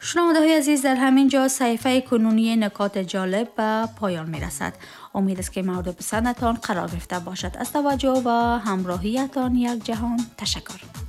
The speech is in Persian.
شنونده‌های عزیز، در همین جا صحیفه کنونی نکات جالب به پایان می رسد. امید است که مورد پسندتان قرار گرفته باشد. از توجه و همراهیتان یک جهان تشکر.